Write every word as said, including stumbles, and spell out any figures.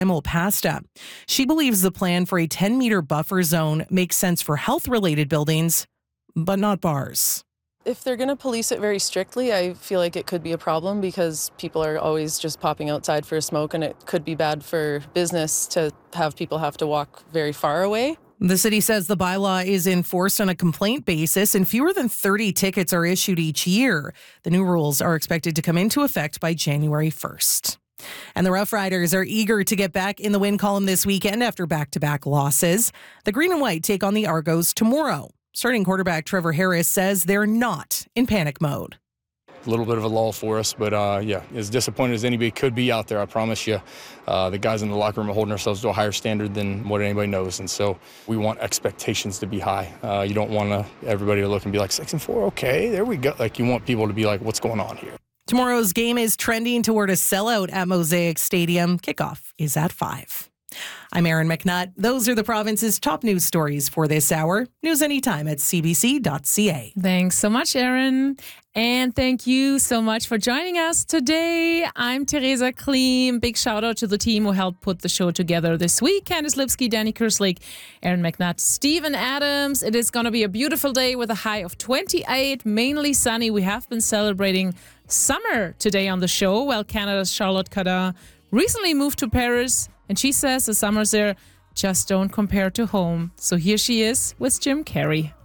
Emil Pasta. She believes the plan for a ten-meter buffer zone makes sense for health-related buildings, but not bars. If they're going to police it very strictly, I feel like it could be a problem because people are always just popping outside for a smoke, and it could be bad for business to have people have to walk very far away. The city says the bylaw is enforced on a complaint basis and fewer than thirty tickets are issued each year. The new rules are expected to come into effect by January first. And the Rough Riders are eager to get back in the win column this weekend after back-to-back losses. The Green and White take on the Argos tomorrow. Starting quarterback Trevor Harris says they're not in panic mode. A little bit of a lull for us, but uh, yeah, as disappointed as anybody could be out there, I promise you. Uh, the guys in the locker room are holding ourselves to a higher standard than what anybody knows, and so we want expectations to be high. Uh, you don't want to everybody to look and be like, six and four, okay, there we go. Like, you want people to be like, what's going on here? Tomorrow's game is trending toward a sellout at Mosaic Stadium. Kickoff is at five. I'm Erin McNutt. Those are the province's top news stories for this hour. News anytime at c b c dot c a. Thanks so much, Erin. And thank you so much for joining us today. I'm Teresa Klim. Big shout out to the team who helped put the show together this week. Candice Lipsky, Danny Kerslik, Erin McNutt, Stephen Adams. It is going to be a beautiful day with a high of twenty-eight, mainly sunny. We have been celebrating summer today on the show. Well, Canada's Charlotte Cardin recently moved to Paris, and she says the summers there just don't compare to home. So here she is with Jim Carrey.